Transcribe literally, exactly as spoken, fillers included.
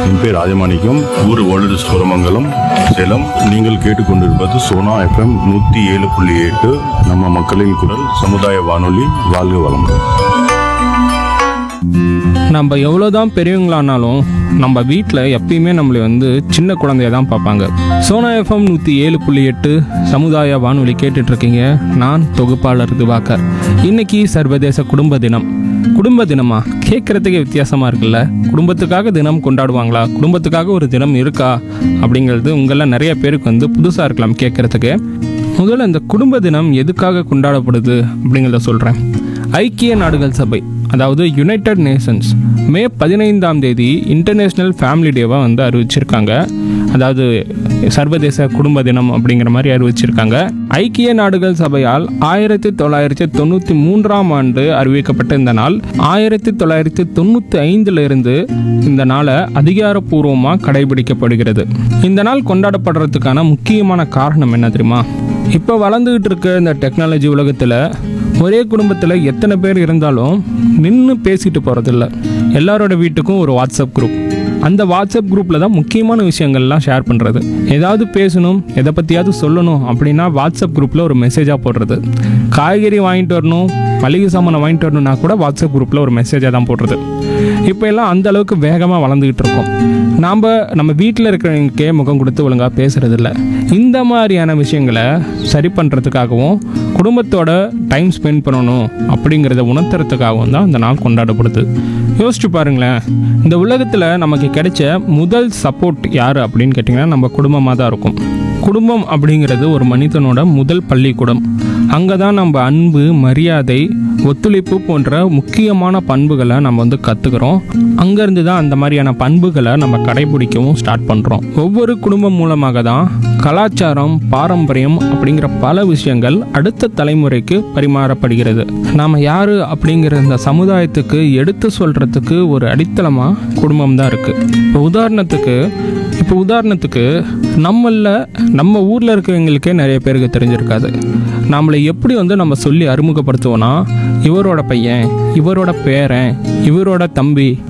என் பேர் ராஜமாணிக்கம், ஊர் ஓல்டு சோரமங்கலம், சேலம். நீங்கள் கேட்டுக்கொண்டிருப்பது சோனா எஃப்எம் நூற்றி ஏழு புள்ளி எட்டு, நம்ம மக்களின் குரல் சமுதாய வானொலி. வாழ்க வளமுடன். நம்ம எவ்வளோதான் பெரியவங்களானாலும் நம்ம வீட்டில் எப்பயுமே நம்மளை வந்து சின்ன குழந்தைய தான் பார்ப்பாங்க. சோனா எஃப்எம் நூற்றி ஏழு புள்ளி எட்டு சமுதாய வானொலி கேட்டுட்ருக்கீங்க. நான் தொகுப்பாளர் திவாகர். இன்னைக்கு சர்வதேச குடும்ப தினம். குடும்ப தினமா கேட்குறதுக்கே வித்தியாசமாக இருக்குல்ல. குடும்பத்துக்காக தினம் கொண்டாடுவாங்களா, குடும்பத்துக்காக ஒரு தினம் இருக்கா அப்படிங்கிறது உங்களில் நிறைய பேருக்கு வந்து புதுசாக இருக்கலாம் கேட்குறதுக்கு. முதல்ல இந்த குடும்ப தினம் எதுக்காக கொண்டாடப்படுது அப்படிங்கிறத சொல்கிறேன். ஐக்கிய நாடுகள் சபை, அதாவது யுனைடெட் நேஷன்ஸ், மே பதினைந்தாம் தேதி இன்டர்நேஷ்னல் ஃபேமிலி டேவாக வந்து அறிவிச்சிருக்காங்க. அதாவது சர்வதேச குடும்ப தினம் அப்படிங்கிற மாதிரி அறிவிச்சிருக்காங்க. ஐக்கிய நாடுகள் சபையால் ஆயிரத்தி தொள்ளாயிரத்தி தொண்ணூற்றி மூன்றாம் ஆண்டு அறிவிக்கப்பட்ட இந்த நாள் ஆயிரத்தி தொள்ளாயிரத்தி தொண்ணூற்றி ஐந்துல இருந்து இந்த நாளை அதிகாரப்பூர்வமாக கடைபிடிக்கப்படுகிறது. இந்த நாள் கொண்டாடப்படுறதுக்கான முக்கியமான காரணம் என்ன தெரியுமா? இப்போ வளர்ந்துக்கிட்டு இருக்க இந்த டெக்னாலஜி உலகத்தில் ஒரே குடும்பத்தில் எத்தனை பேர் இருந்தாலும் நின்று பேசிட்டு போகிறதில்ல. எல்லாரோட வீட்டுக்கும் ஒரு வாட்ஸ்அப் குரூப். அந்த வாட்ஸ்அப் குரூப்பில் தான் முக்கியமான விஷயங்கள்லாம் ஷேர் பண்ணுறது. ஏதாவது பேசணும், எதை பற்றியாவது சொல்லணும் அப்படின்னா வாட்ஸ்அப் குரூப்பில் ஒரு மெசேஜாக போடுறது. காய்கறி வாங்கிட்டு வரணும், மளிகை சாமானை வாங்கிட்டு வரணும்னா கூட வாட்ஸ்அப் குரூப்பில் ஒரு மெசேஜாக தான் போடுறது. இப்போ எல்லாம் அந்த அளவுக்கு வேகமாக வளர்ந்துக்கிட்டு இருக்கோம். நாம் நம்ம வீட்டில் இருக்கிறவங்களுக்கே முகம் கொடுத்து ஒழுங்காக பேசுகிறதில்ல. இந்த மாதிரியான விஷயங்களை சரி பண்ணுறதுக்காகவும் குடும்பத்தோட டைம் ஸ்பெண்ட் பண்ணணும் அப்படிங்கிறத உணர்த்துறதுக்காகவும் தான் இந்த நாள் கொண்டாடப்படுது. யோசிச்சு பாருங்களேன், இந்த உலகத்தில் நமக்கு கிடைச்ச முதல் சப்போர்ட் யார் அப்படின்னு கேட்டிங்கன்னா நம்ம குடும்பமாக தான் இருக்கும். குடும்பம் அப்படிங்கிறது ஒரு மனிதனோட முதல் பள்ளிக்கூடம். அங்கே தான் நம்ம அன்பு, மரியாதை, ஒத்துழைப்பு போன்ற முக்கியமான பண்புகளை நம்ம வந்து கற்றுக்கிறோம். அங்கேருந்து தான் அந்த மாதிரியான பண்புகளை நம்ம கடைபிடிக்கவும் ஸ்டார்ட் பண்ணுறோம். ஒவ்வொரு குடும்பம் மூலமாக தான் கலாச்சாரம், பாரம்பரியம் அப்படிங்கிற பல விஷயங்கள் அடுத்த தலைமுறைக்கு பரிமாறப்படுகிறது. நாம் யார் அப்படிங்கிற இந்த சமுதாயத்துக்கு எடுத்து சொல்கிறதுக்கு ஒரு அடித்தளமாக குடும்பம் தான் இருக்குது. இப்போ உதாரணத்துக்கு இப்போ உதாரணத்துக்கு நம்மள நம்ம ஊரில் இருக்கிறவங்களுக்கே நிறைய பேருக்கு தெரிஞ்சிருக்காது. நம்மளை எப்படி வந்து நம்ம சொல்லி அறிமுகப்படுத்துவோன்னா, இவரோட பையன், இவரோட பேரன், இவரோட தம்பி